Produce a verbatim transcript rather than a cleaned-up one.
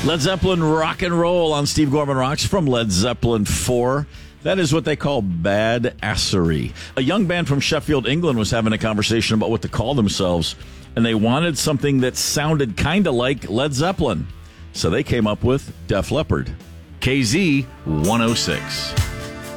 Led Zeppelin Rock and Roll on Steve Gorman Rocks from Led Zeppelin four. That is what they call badassery. A young band from Sheffield, England was having a conversation about what to call themselves, and they wanted something that sounded kind of like Led Zeppelin. So they came up with Def Leppard. K Z one oh six.